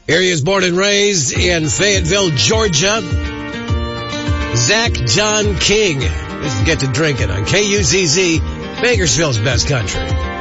Here he is, born and raised in Fayetteville, Georgia. Zach John King. Let's get to drinking on KUZZ, Bakersfield's best country.